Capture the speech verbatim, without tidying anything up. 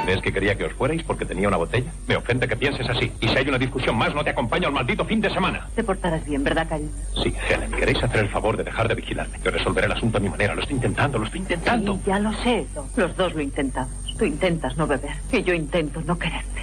¿Crees que quería que os fuerais porque tenía una botella? Me ofende que pienses así. Y si hay una discusión más, no te acompaño al maldito fin de semana. Te portarás bien, ¿verdad, cariño? Sí, Helen, ¿queréis hacer el favor de dejar de vigilarme? Yo resolveré el asunto a mi manera. Lo estoy intentando, lo estoy intentando. Sí, ya lo sé. Los dos lo intentamos. Tú intentas no beber y yo intento no quererte.